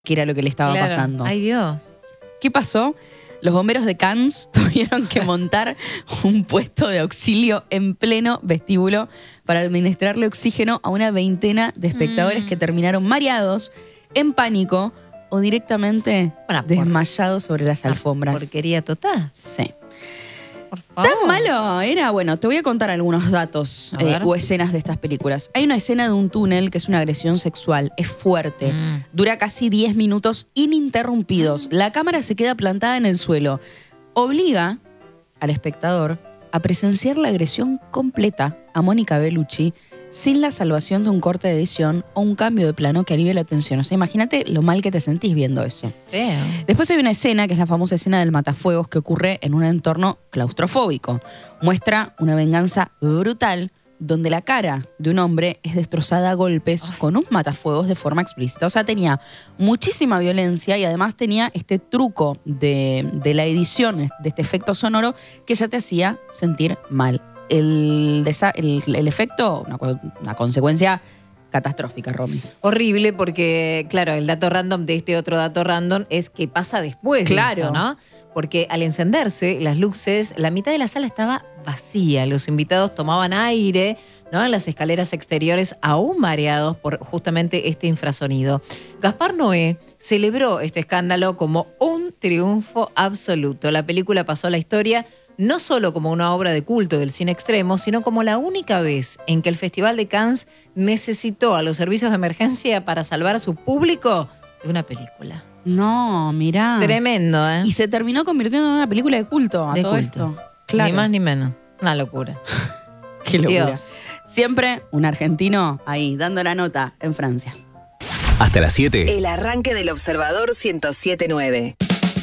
qué era lo que le estaba pasando. Ay, Dios. ¿Qué pasó? Los bomberos de Cannes tuvieron que montar un puesto de auxilio en pleno vestíbulo para administrarle oxígeno a una veintena de espectadores que terminaron mareados, en pánico o directamente desmayados sobre las alfombras. Porquería total. Sí. Por favor. ¿Tan malo era? Bueno, te voy a contar algunos datos o escenas de estas películas. Hay una escena de un túnel que es una agresión sexual. Es fuerte. Dura casi 10 minutos ininterrumpidos. La cámara se queda plantada en el suelo. Obliga al espectador a presenciar la agresión completa a Mónica Bellucci sin la salvación de un corte de edición o un cambio de plano que alivie la tensión. O sea, imagínate lo mal que te sentís viendo eso. Feo. Después hay una escena, que es la famosa escena del matafuegos, que ocurre en un entorno claustrofóbico. Muestra una venganza brutal donde la cara de un hombre es destrozada a golpes con un matafuegos de forma explícita. O sea, tenía muchísima violencia y además tenía este truco de la edición, de este efecto sonoro, que ya te hacía sentir mal. El efecto, una consecuencia catastrófica, Romy. Horrible porque, claro, el dato random de este otro dato random es que pasa después de esto, ¿no? Porque al encenderse las luces, la mitad de la sala estaba vacía. Los invitados tomaban aire, ¿no? En las escaleras exteriores, aún mareados por justamente este infrasonido. Gaspar Noé celebró este escándalo como un triunfo absoluto. La película pasó a la historia no solo como una obra de culto del cine extremo, sino como la única vez en que el Festival de Cannes necesitó a los servicios de emergencia para salvar a su público de una película. No, mirá. Tremendo, ¿eh? Y se terminó convirtiendo en una película de culto a todo esto. Claro. Ni más ni menos. Una locura. Qué locura. Dios. Siempre un argentino ahí, dando la nota en Francia. Hasta las 7. El arranque del Observador 107.9.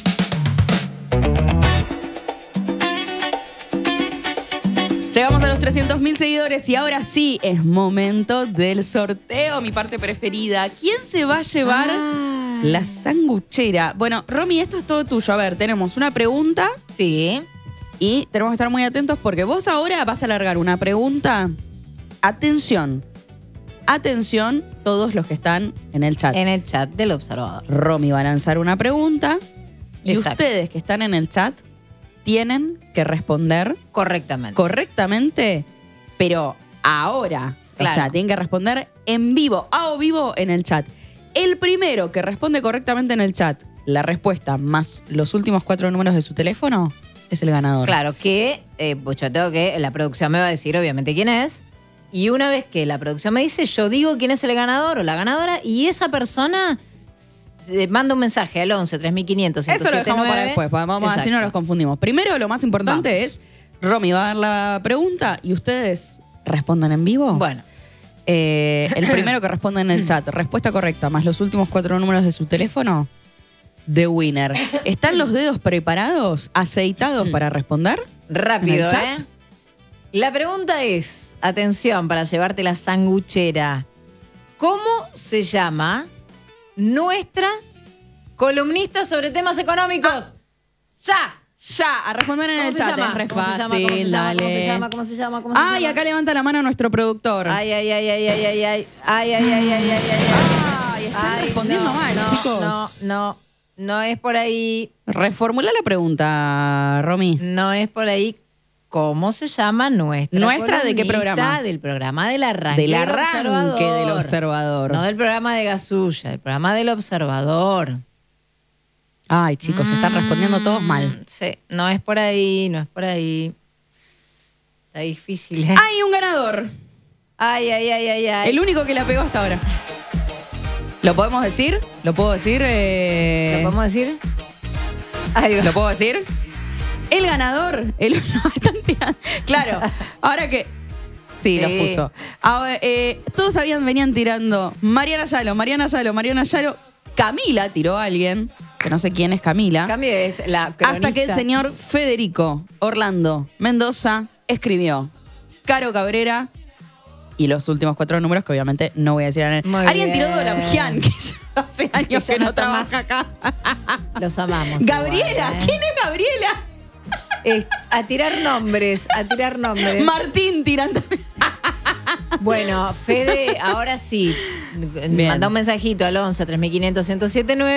Llegamos a los 300.000 seguidores y ahora sí es momento del sorteo, mi parte preferida. ¿Quién se va a llevar la sanguchera? Bueno, Romy, esto es todo tuyo. A ver, tenemos una pregunta. Sí. Y tenemos que estar muy atentos porque vos ahora vas a largar una pregunta. Atención. Atención, todos los que están en el chat. En el chat del Observador. Romy va a lanzar una pregunta. Y Exacto. ustedes que están en el chat tienen que responder correctamente, pero ahora. Claro. O sea, tienen que responder en vivo, a o vivo en el chat. El primero que responde correctamente en el chat, la respuesta más los últimos 4 números de su teléfono, es el ganador. Claro, que pues yo tengo que, la producción me va a decir obviamente quién es. Y una vez que la producción me dice, yo digo quién es el ganador o la ganadora, y esa persona manda un mensaje al 11 3500 107.9. Eso lo dejamos para después, vamos así no nos confundimos. Primero, lo más importante es, Romy va a dar la pregunta y ustedes respondan en vivo. Bueno. El primero que responde en el chat, respuesta correcta, más los últimos 4 números de su teléfono, the winner. ¿Están los dedos preparados, aceitados para responder? Rápido, ¿En el chat? La pregunta es, atención, para llevarte la sanguchera. ¿Cómo se llama nuestra columnista sobre temas económicos? Ya, a responder en el chat. Es re fácil, dale. ¿Cómo se llama? Ay, acá levanta la mano nuestro productor. Ay. Ay, están respondiendo mal, chicos. No es por ahí. Reformula la pregunta, Romy. No es por ahí. ¿Cómo se llama nuestra de qué programa? Del programa del arranque. Del arranque del Observador. No del programa de Gasulla, del programa del Observador. Ay, chicos, se están respondiendo todos mal. Sí, no es por ahí, no es por ahí. Está difícil, ¿eh? ¡Hay un ganador! Ay. El único que la pegó hasta ahora. ¿Lo podemos decir? ¿Lo puedo decir? ¿Lo podemos decir? Ahí va. ¿Lo puedo decir? El ganador. Están tirando. Claro, ahora que... Sí, los puso. Ahora, todos venían tirando Mariana Yalo. Camila tiró a alguien, que no sé quién es Camila. Cambio es la cronista. Hasta que el señor Federico Orlando Mendoza escribió Caro Cabrera y los últimos 4 números que obviamente no voy a decir. Alguien tiró Dolabjian, que ya hace años que no trabaja acá. Los amamos. Gabriela, igual, ¿eh? ¿Quién es Gabriela? A tirar nombres. Martín tirando. Bueno, Fede, ahora sí. Bien. Manda un mensajito al 11 3500 1079.